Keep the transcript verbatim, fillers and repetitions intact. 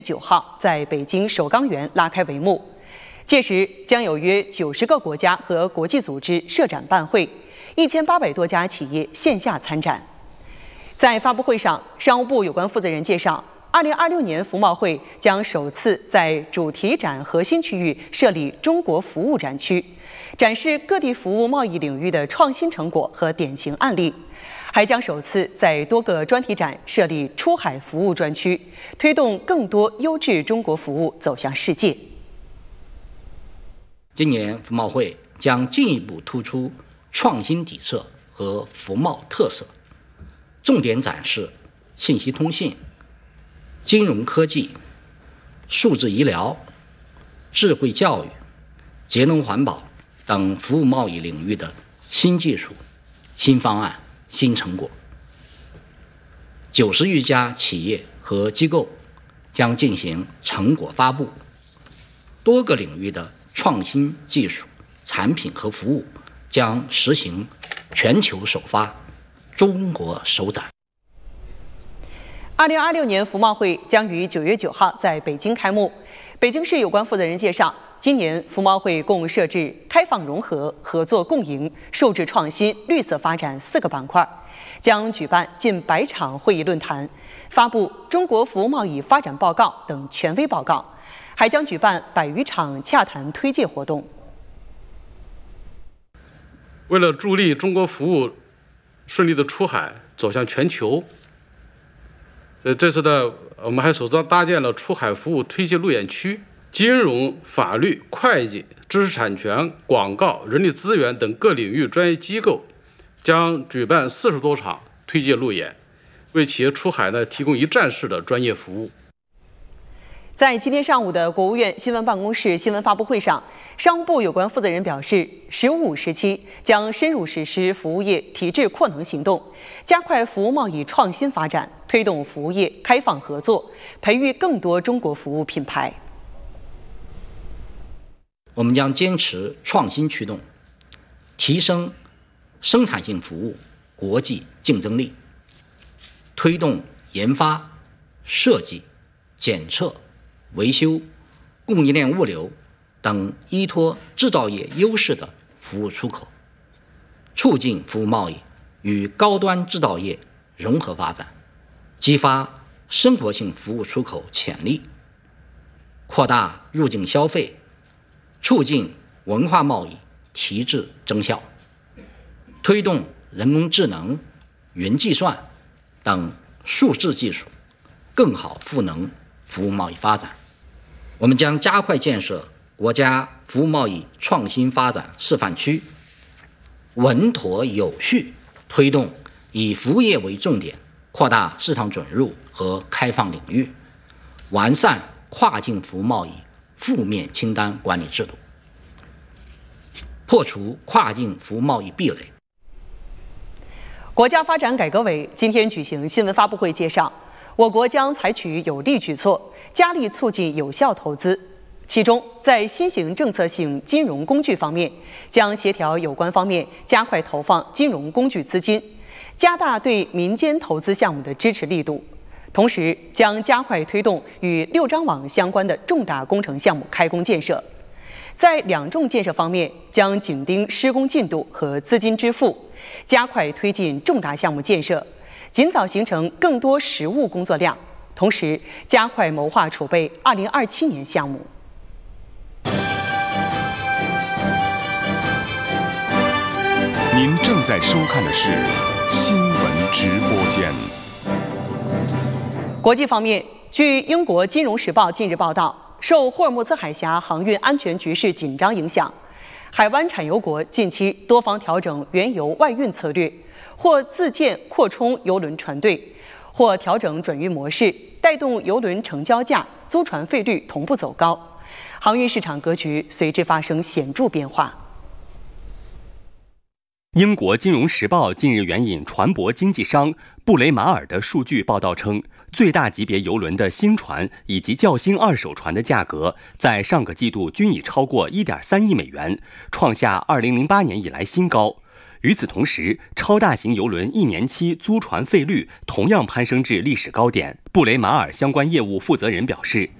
九号在北京首钢园拉开帷幕，届时将有约九十个国家和国际组织设展办会，一千八百多家企业线下参展。在发布会上，商务部有关负责人介绍，二零二六年服贸会将首次在主题展核心区域设立中国服务展区，展示各地服务贸易领域的创新成果和典型案例。还将首次在多个专题展设立出海服务专区，推动更多优质中国服务走向世界。 今年服贸会将进一步突出创新底色和服贸特色，重点展示信息通信、金融科技、数字医疗、智慧教育、节能环保等服务贸易领域的新技术、新方案、新成果。九十余家企业和机构将进行成果发布，多个领域的创新技术、产品和服务将实行全球首发、中国首展。 二零二六年服贸会将于九月九号在北京开幕。北京市有关负责人介绍，今年服贸会共设置开放融合、合作共赢、数字创新、绿色发展四个板块，将举办近百场会议论坛，发布中国服务贸易发展报告等权威报告，还将举办百余场洽谈推介活动。 为了助力中国服务顺利的出海走向全球，呃，这次呢，我们还首次搭建了出海服务推介路演区，金融、法律、会计、知识产权、广告、人力资源等各领域专业机构将举办四十多场推介路演，为企业出海呢提供一站式的专业服务。 在今天上午的国务院新闻办公室新闻发布会上，商务部有关负责人表示，“十五五”时期将深入实施服务业提质扩能行动，加快服务贸易创新发展，推动服务业开放合作，培育更多中国服务品牌。 我们将坚持创新驱动，提升生产性服务国际竞争力，推动研发、设计、检测、维修、供应链物流等依托制造业优势的服务出口，促进服务贸易与高端制造业融合发展，激发生活性服务出口潜力，扩大入境消费，促进文化贸易提质增效，推动人工智能、云计算等数字技术更好赋能服务贸易发展。我们将加快建设国家服务贸易创新发展示范区，稳妥有序推动以服务业为重点，扩大市场准入和开放领域，完善跨境服务贸易负面清单管理制度，破除跨境服务贸易壁垒。 国家发展改革委今天举行新闻发布会介绍，我国将采取有力举措，加力促进有效投资。其中，在新型政策性金融工具方面，将协调有关方面加快投放金融工具资金，加大对民间投资项目的支持力度。同时，将加快推动与六张网相关的重大工程项目开工建设。在两重建设方面，将紧盯施工进度和资金支付，加快推进重大项目建设，尽早形成更多实务工作量。同时，加快谋划储备二零二七年项目。 您正在收看的是新闻直播间。 国际方面，据英国《金融时报》近日报道，受霍尔木兹海峡航运安全局势紧张影响，海湾产油国近期多方调整原油外运策略，或自建扩充油轮船队，或调整转运模式，带动油轮成交价、租船费率同步走高，航运市场格局随之发生显著变化。 英国《金融时报》近日援引船舶经纪商布雷马尔的数据报道称，最大级别邮轮的新船以及较新二手船的价格在上个季度均已超过 一点三亿美元，创下二零零八年以来新高。 与此同时，超大型邮轮一年期租船费率同样攀升至历史高点。布雷马尔相关业务负责人表示，